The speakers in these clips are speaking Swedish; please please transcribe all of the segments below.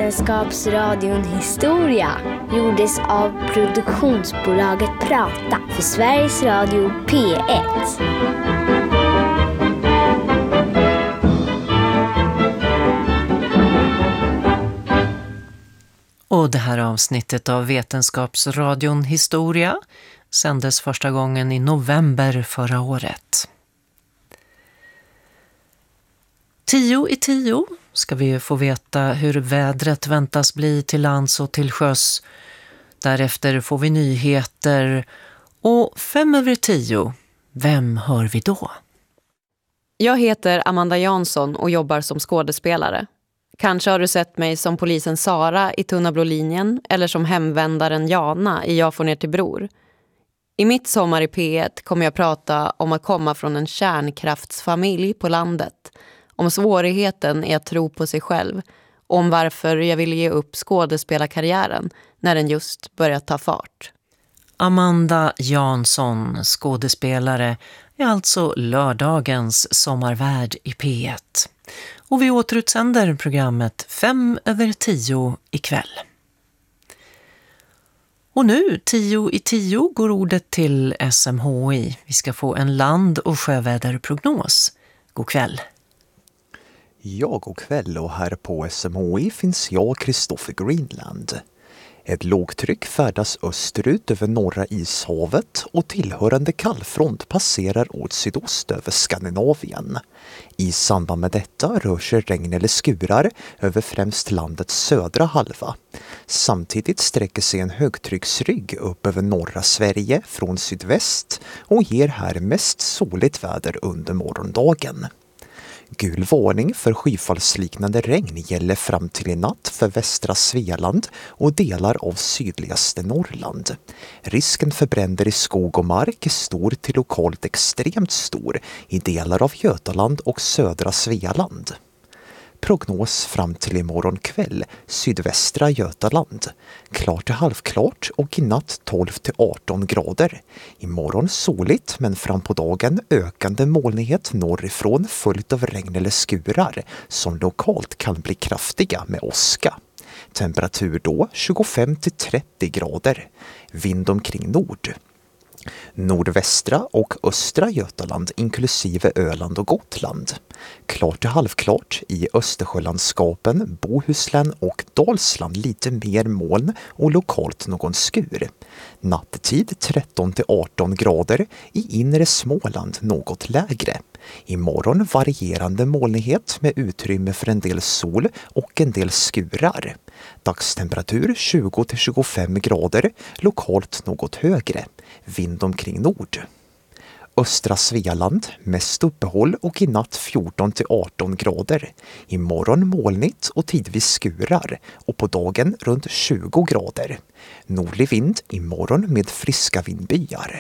Vetenskapsradion Historia gjordes av produktionsbolaget Prata för Sveriges Radio P1. Och det här avsnittet av Vetenskapsradion Historia sändes första gången i november förra året. 10:10 ska vi få veta hur vädret väntas bli till lands och till sjöss. Därefter får vi nyheter. Och 5:10, vem hör vi då? Jag heter Amanda Jansson och jobbar som skådespelare. Kanske har du sett mig som polisen Sara i Tunna blå linjen eller som hemvändaren Jana i Jag får ner till bror. I mitt sommar i P1 kommer jag prata om att komma från en kärnkraftsfamilj på landet. Om svårigheten är att tro på sig själv. Om varför jag ville ge upp skådespelarkarriären när den just börjat ta fart. Amanda Jansson, skådespelare, är alltså lördagens sommarvärd i P1. Och vi återutsänder programmet 5:10 ikväll. Och nu 10:10 går ordet till SMHI. Vi ska få en land- och sjöväderprognos. God kväll. Ja, god kväll, och här på SMHI finns jag, Kristoffer Greenland. Ett lågtryck färdas österut över norra ishavet och tillhörande kallfront passerar åt sydost över Skandinavien. I samband med detta rör sig regn eller skurar över främst landets södra halva. Samtidigt sträcker sig en högtrycksrygg upp över norra Sverige från sydväst och ger här mest soligt väder under morgondagen. Gul varning för skyfallsliknande regn gäller fram till i natt för västra Svealand och delar av sydligaste Norrland. Risken för bränder i skog och mark är stor till lokalt extremt stor i delar av Götaland och södra Svealand. Prognos fram till imorgon kväll, sydvästra Götaland. Klart till halvklart och i natt 12-18 grader. Imorgon soligt men fram på dagen ökande molnighet norrifrån följt av regn eller skurar som lokalt kan bli kraftiga med åska. Temperatur då 25-30 grader. Vind omkring nord. Nordvästra och östra Götaland inklusive Öland och Gotland. Klart till halvklart i Östersjölandskapen, Bohuslän och Dalsland lite mer moln och lokalt någon skur. Nattetid 13-18 grader, i inre Småland något lägre. Imorgon varierande molnighet med utrymme för en del sol och en del skurar. Dagstemperatur 20-25 grader, lokalt något högre. Vind omkring nord. Östra Svealand, mest uppehåll och i natt 14-18 grader. Imorgon molnigt och tidvis skurar och på dagen runt 20 grader. Nordlig vind imorgon med friska vindbyar.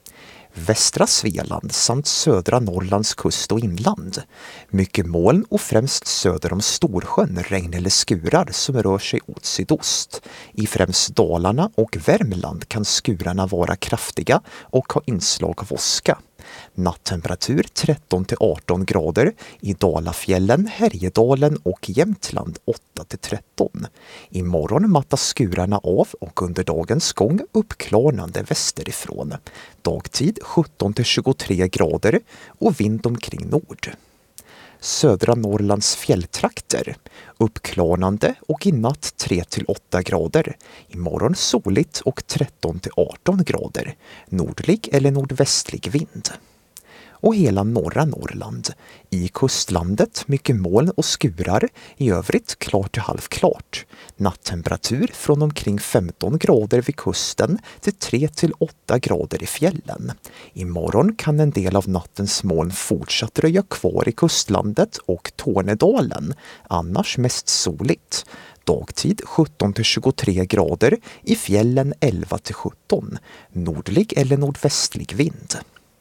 Västra Svealand samt södra Norrlands kust och inland. Mycket moln och främst söder om Storsjön regn eller skurar som rör sig åt sydost. I främst Dalarna och Värmland kan skurarna vara kraftiga och ha inslag av åska. Nattemperatur 13-18 grader, i Dalafjällen, Härjedalen och Jämtland 8-13. Imorgon mattas skurarna av och under dagens gång uppklarnande västerifrån. Dagtid 17-23 grader och vind omkring nord. Södra Norrlands fjälltrakter. Uppklarnande och i natt 3-8 grader. Imorgon soligt och 13-18 grader. Nordlig eller nordvästlig vind. Och hela norra Norrland. I kustlandet mycket moln och skurar, i övrigt klart till halvklart. Nattemperatur från omkring 15 grader vid kusten till 3-8 grader i fjällen. Imorgon kan en del av nattens moln fortsatt röja kvar i kustlandet och Tornedalen, annars mest soligt. Dagtid 17-23 grader, i fjällen 11-17, nordlig eller nordvästlig vind.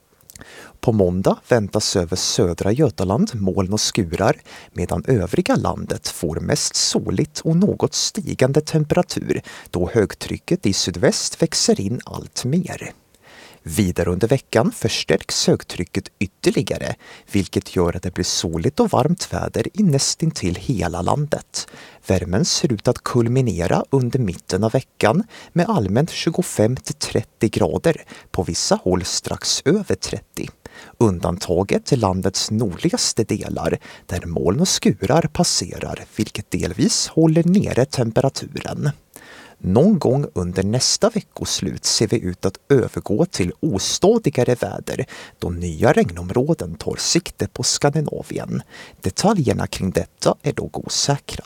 På måndag väntas över södra Götaland moln och skurar medan övriga landet får mest soligt och något stigande temperatur då högtrycket i sydväst växer in allt mer. Vidare under veckan förstärks högtrycket ytterligare, vilket gör att det blir soligt och varmt väder i nästintill hela landet. Värmen ser ut att kulminera under mitten av veckan med allmänt 25-30 grader, på vissa håll strax över 30. Undantaget är landets nordligaste delar där moln och skurar passerar, vilket delvis håller nere temperaturen. Någon gång under nästa veckoslut ser vi ut att övergå till ostadigare väder då nya regnområden tar sikte på Skandinavien. Detaljerna kring detta är dock osäkra.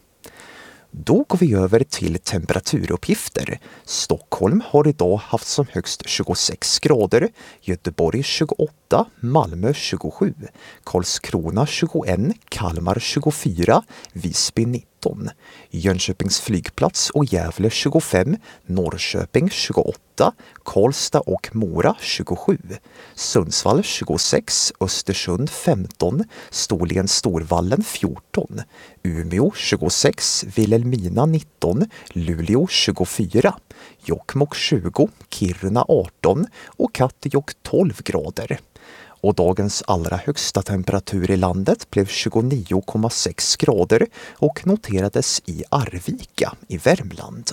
Då går vi över till temperaturuppgifter. Stockholm har idag haft som högst 26 grader, Göteborg 28, Malmö 27, Karlskrona 21, Kalmar 24, Visby 19, Jönköpings flygplats och Gävle 25, Norrköping 28, Karlstad och Mora 27, Sundsvall 26, Östersund 15, Storvallen 14, Umeå 26, Vilhelmina 19, Luleå 24, Jokkmokk 20, Kiruna 18 och Kattejock 12 grader. Och dagens allra högsta temperatur i landet blev 29,6 grader och noterades i Arvika i Värmland.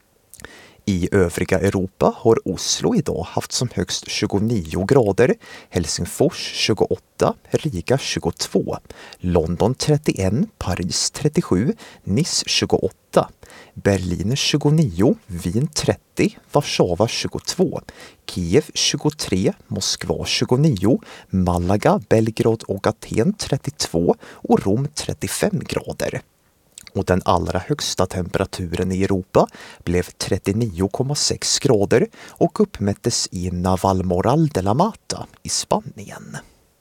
I övriga Europa har Oslo idag haft som högst 29 grader, Helsingfors 28, Riga 22, London 31, Paris 37, Nice 28, Berlin 29, Wien 30, Warszawa 22, Kiev 23, Moskva 29, Malaga, Belgrad och Aten 32 och Rom 35 grader. Och den allra högsta temperaturen i Europa blev 39,6 grader och uppmättes i Navalmoral de la Mata i Spanien.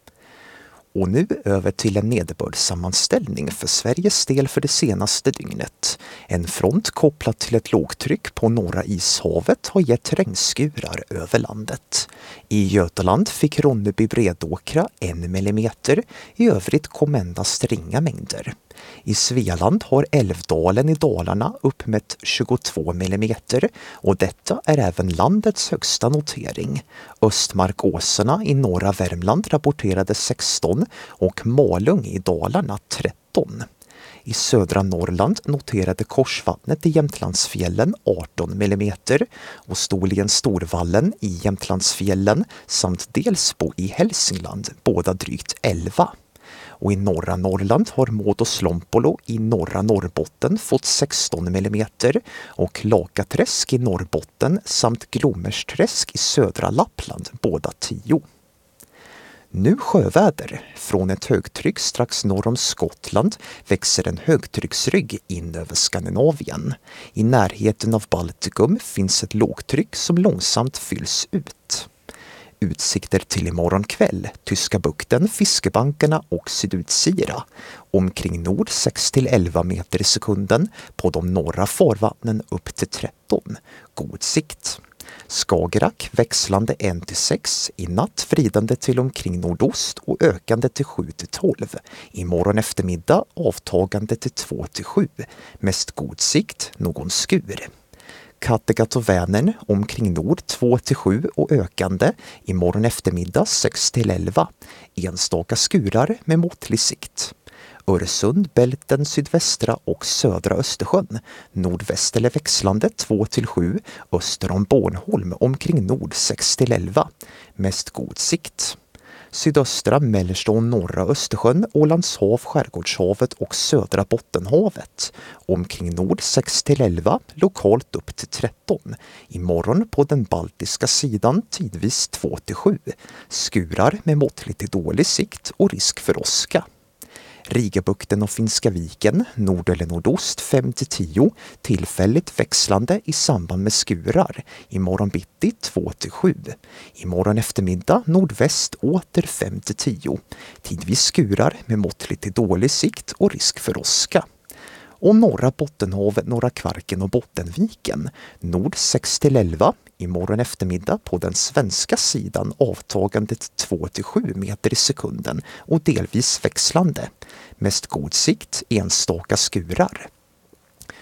Och nu över till en nederbördssammanställning för Sveriges del för det senaste dygnet. En front kopplad till ett lågtryck på norra ishavet har gett regnskurar över landet. I Götaland fick Ronneby Bredåkra 1 millimeter, i övrigt kom endast ringa mängder. I Svealand har Älvdalen i Dalarna uppmätt 22 millimeter och detta är även landets högsta notering. Östmarkåsarna i norra Värmland rapporterade 16 och Malung i Dalarna 13. I södra Norrland noterade Korsvattnet i Jämtlandsfjällen 18 millimeter och Storvallen i Jämtlandsfjällen samt Delsbo i Hälsingland båda drygt 11. Och i norra Norrland har Muodoslompolo i norra Norrbotten fått 16 millimeter och Lakaträsk i Norrbotten samt Glommersträsk i södra Lappland båda 10. Nu sjöväder. Från ett högtryck strax norr om Skottland växer en högtrycksrygg in över Skandinavien. I närheten av Baltikum finns ett lågtryck som långsamt fylls ut. Utsikter till imorgon kväll, Tyska bukten, Fiskebankarna och Sydutsira. Omkring nord 6-11 meter i sekunden, på de norra farvattnen upp till 13. God sikt. Skagerrak växlande 1-6, i natt vridande till omkring nordost och ökande till 7-12. Imorgon eftermiddag avtagande till 2-7, mest god sikt, någon skur. Kattegatt och Vänern omkring nord 2-7 och ökande, imorgon eftermiddag 6-11, enstaka skurar med måttlig sikt. Öresund, Bälten, sydvästra och södra Östersjön, nordväst eller växlande 2-7, öster om Bornholm omkring nord 6-11, mest god sikt. Sydöstra, mellersta och norra Östersjön, Ålandshav, Skärgårdshavet och södra Bottenhavet. Omkring nord 6-11, lokalt upp till 13. Imorgon på den baltiska sidan tidvis 2-7. Skurar med måttlig till dålig sikt och risk för åska. Rigabukten och Finska viken, nord eller nordost 5-10, tillfälligt växlande i samband med skurar. Imorgon bitti 2-7. Imorgon eftermiddag nordväst åter 5-10. Tidvis skurar med måttlig till dålig sikt och risk för åska. Och norra Bottenhavet, norra Kvarken och Bottenviken, nord 6-11, imorgon eftermiddag på den svenska sidan avtagande till 2-7 meter i sekunden och delvis växlande. Mest god sikt, enstaka skurar.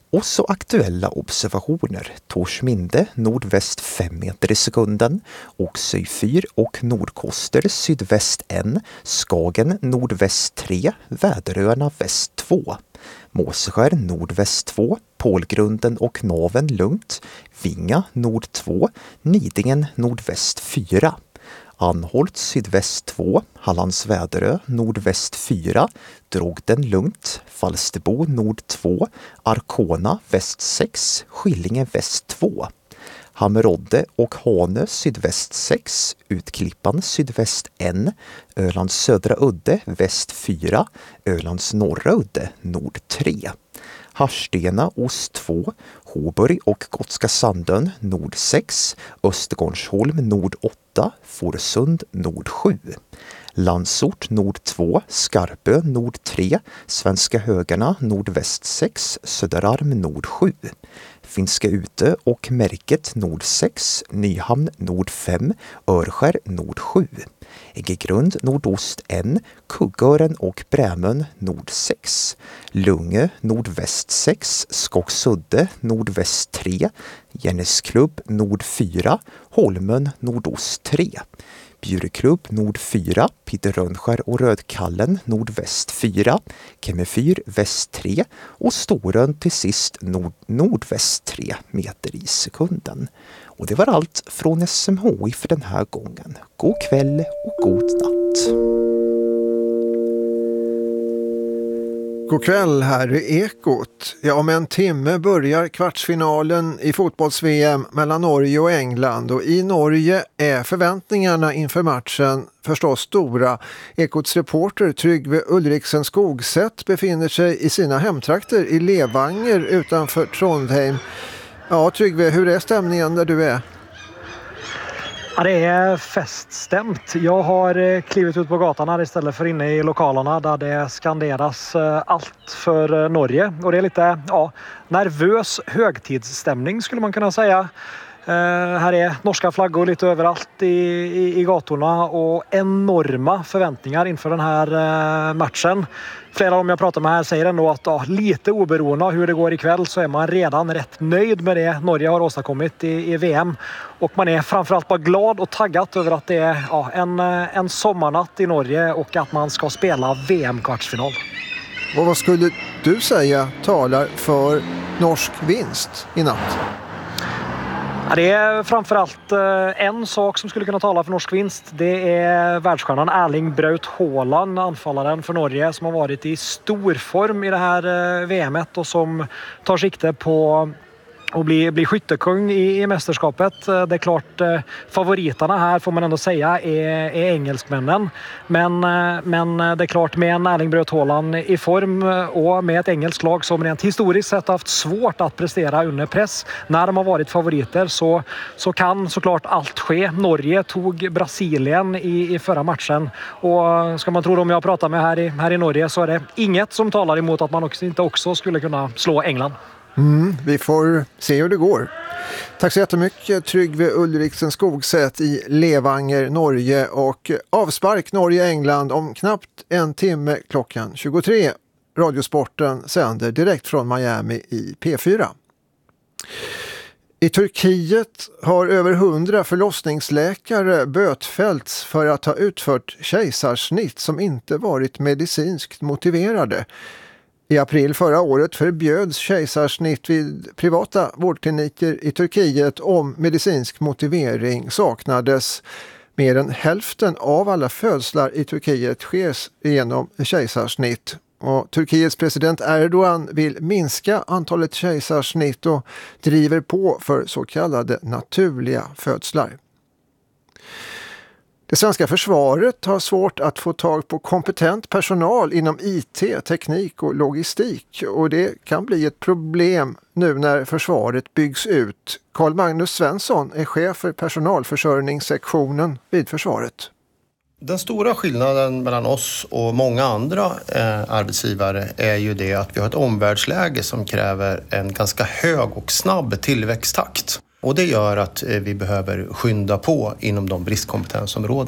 Och så aktuella observationer. Torsminde nordväst 5 meter i sekunden, Oxöjfyr och Nordkoster sydväst 1, Skagen nordväst 3, Väderöarna väst 2. Måseskär nordväst 2, Pålgrunden och Naven lugnt, Vinga nord 2, Nidingen nordväst 4. Anholt sydväst 2, Hallands Väderö nordväst 4, Drogden lugnt, Falsterbo nord 2, Arkona väst 6, Skillinge väst 2. Hammerodde och Hanö sydväst 6, Utklippan sydväst 1, Ölands södra udde väst 4, Ölands norra udde nord 3. Harstena ost 2, Håburg och Gotska Sandön nord 6, Östergårdsholm nord 8, Forsund nord 7. Landsort nord 2, Skarpö nord 3, Svenska Högarna nordväst 6, Söderarm nord 7. Finska Ute och Märket nord 6, Nyhamn nord 5, Örskär nord 7. Äggegrund nordost 1, Kuggören och Brämön nord 6. Lunge nordväst 6, Skogsudde nordväst 3, Järnesklubb nord 4, Holmön nordost 3. Bjureklubb nord 4, Peter Rönnskär och Rödkallen nordväst 4, Kemmefyr väst 3 och Storön till sist nordväst 3 meter i sekunden. Och det var allt från SMHI för den här gången. God kväll och god natt. God kväll, här är Ekot. Ja, om en timme börjar kvartsfinalen i fotbolls-VM mellan Norge och England. Och i Norge är förväntningarna inför matchen förstås stora. Ekots reporter Tryggve Ulriksen Skogsätt befinner sig i sina hemtrakter i Levanger utanför Trondheim. Ja, Tryggve, hur är stämningen där du är? Ja, det är feststämt. Jag har klivit ut på gatan här istället för inne i lokalerna där det skanderas allt för Norge. Och det är lite nervös högtidsstämning skulle man kunna säga. Här är norska flaggor lite överallt i gatorna och enorma förväntningar inför den här matchen. Flera av dem jag pratar med här säger ändå att lite oberoende av hur det går ikväll så är man redan rätt nöjd med det Norge har åstadkommit i VM. Och man är framförallt bara glad och taggat över att det är en sommarnatt i Norge och att man ska spela VM-kvartsfinal. Och vad skulle du säga talar för norsk vinst i natt? Ja, det är framförallt en sak som skulle kunna tala för norsk vinst. Det är världsstjärnan Erling Braut Haaland, anfallaren för Norge som har varit i stor form i det här VMet och som tar sikte på och bli skyttekung i mästerskapet. Det är klart, favoriterna här får man ändå säga är engelskmännen. Men det är klart, med en Erling Braut Haaland i form och med ett engelskt lag som rent historiskt sett haft svårt att prestera under press när de har varit favoriter så kan såklart allt ske. Norge tog Brasilien i förra matchen och ska man tro dem jag pratar med här i Norge så är det inget som talar emot att man inte också skulle kunna slå England. Vi får se hur det går. Tack så jättemycket Tryggve Ulriksen Skogsätt i Levanger, Norge, och avspark Norge-England om knappt en timme klockan 23. Radiosporten sänder direkt från Miami i P4. I Turkiet har över 100 förlossningsläkare bötfällts för att ha utfört kejsarsnitt som inte varit medicinskt motiverade. I april förra året förbjöds kejsarsnitt vid privata vårdkliniker i Turkiet om medicinsk motivering saknades. Mer än hälften av alla födslar i Turkiet sker genom kejsarsnitt. Och Turkiets president Erdogan vill minska antalet kejsarsnitt och driver på för så kallade naturliga födslar. Det svenska försvaret har svårt att få tag på kompetent personal inom IT, teknik och logistik. Och det kan bli ett problem nu när försvaret byggs ut. Carl Magnus Svensson är chef för personalförsörjningssektionen vid försvaret. Den stora skillnaden mellan oss och många andra arbetsgivare är ju det att vi har ett omvärldsläge som kräver en ganska hög och snabb tillväxttakt. Och det gör att vi behöver skynda på inom de bristkompetensområdena.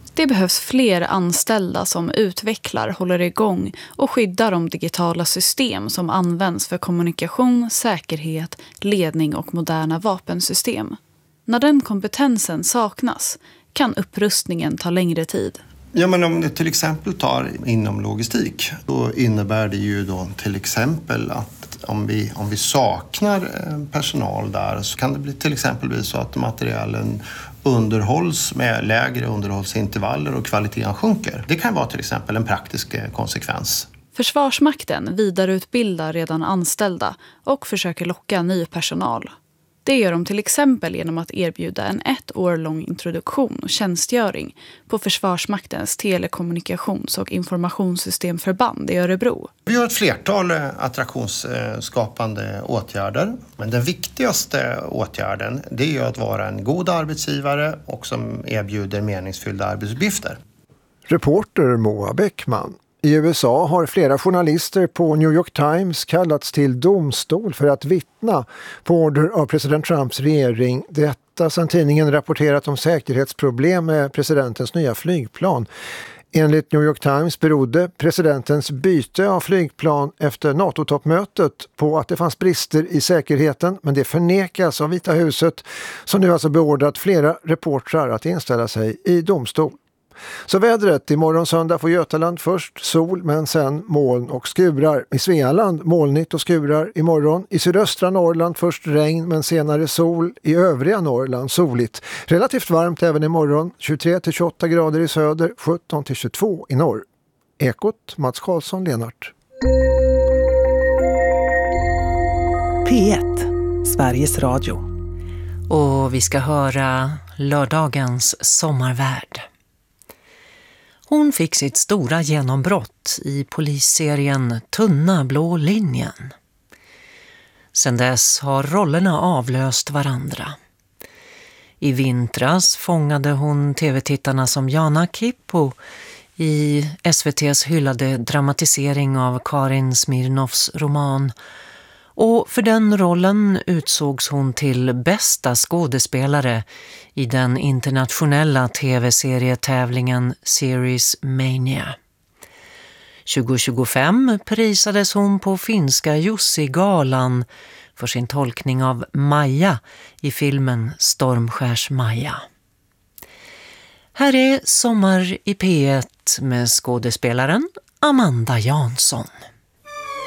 Det behövs fler anställda som utvecklar, håller igång och skyddar de digitala system som används för kommunikation, säkerhet, ledning och moderna vapensystem. När den kompetensen saknas kan upprustningen ta längre tid. Ja, men om det till exempel tar inom logistik, då innebär det ju då till exempel att om vi saknar personal där, så kan det bli till exempel bli så att materialen underhålls med lägre underhållsintervaller och kvaliteten sjunker. Det kan vara till exempel en praktisk konsekvens. Försvarsmakten vidareutbildar redan anställda och försöker locka ny personal. Det gör de till exempel genom att erbjuda en 1 år lång introduktion och tjänstgöring på Försvarsmaktens telekommunikations- och informationssystemförband i Örebro. Vi har ett flertal attraktionsskapande åtgärder. Men den viktigaste åtgärden, det är att vara en god arbetsgivare och som erbjuder meningsfyllda arbetsuppgifter. Reporter Moa Bäckman. I USA har flera journalister på New York Times kallats till domstol för att vittna på order av president Trumps regering. Detta sedan tidningen rapporterat om säkerhetsproblem med presidentens nya flygplan. Enligt New York Times berodde presidentens byte av flygplan efter NATO-toppmötet på att det fanns brister i säkerheten, men det förnekas av Vita huset som nu alltså beordrat flera reportrar att inställa sig i domstol. Så vädret, imorgon söndag får Götaland först sol men sen moln och skurar. I Svealand molnigt och skurar imorgon. I sydöstra Norrland först regn men senare sol. I övriga Norrland soligt. Relativt varmt även imorgon. 23-28 grader i söder, 17-22 i norr. Ekot, Mats Karlsson, Lenart. P1, Sveriges Radio. Och vi ska höra lördagens sommarvärld. Hon fick sitt stora genombrott i polisserien Tunna blå linjen. Sedan dess har rollerna avlöst varandra. I vintras fångade hon tv-tittarna som Jana Kippo i SVT:s hyllade dramatisering av Karin Smirnoffs roman. Och för den rollen utsågs hon till bästa skådespelare i den internationella tv-serietävlingen Series Mania. 2025 prisades hon på finska Jussi-galan för sin tolkning av Maja i filmen Stormskärs Maja. Här är Sommar i P1 med skådespelaren Amanda Jansson.